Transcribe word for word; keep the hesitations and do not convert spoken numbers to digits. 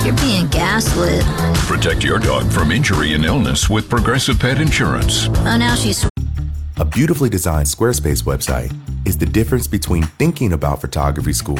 You're being gaslit. Protect your dog from injury and illness with Progressive Pet Insurance. Oh, now she's... A beautifully designed Squarespace website is the difference between thinking about photography school